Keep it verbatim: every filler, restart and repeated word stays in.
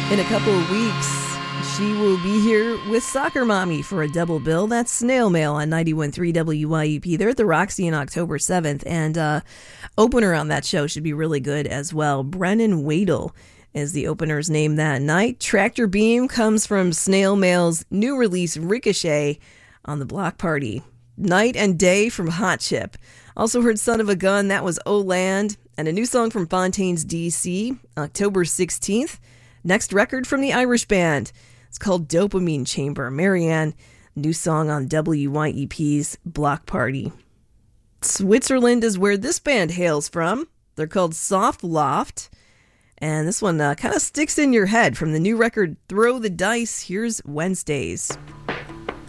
In a couple of weeks, she will be here with Soccer Mommy for a double bill. That's Snail Mail on ninety-one point three W Y E P. They're at the Roxy on October seventh, and uh, opener on that show should be really good as well. Brennan Wadle is the opener's name that night. Tractor Beam comes from Snail Mail's new release, Ricochet, on the Block Party. Night and Day from Hot Chip. Also heard Son of a Gun, that was Oland. And a new song from Fontaine's D C, October sixteenth. Next record from the Irish band. It's called Dopamine Chamber. Marianne, new song on W Y E P's Block Party. Switzerland is where this band hails from. They're called Soft Loft. And this one uh, kind of sticks in your head from the new record Throw the Dice. Here's Wednesdays.